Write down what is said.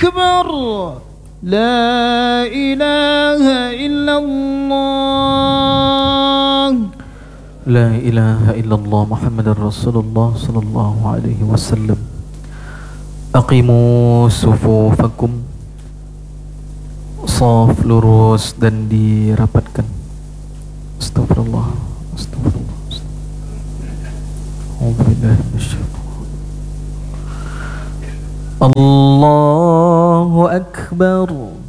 أكبر لا إله إلا الله لا إله إلا الله محمد رسول الله صلى الله عليه وسلم أقيموا صفوفكم Saf lurus dan dirapatkan. Astagfirullah. Astagfirullah. Allahu Akbar.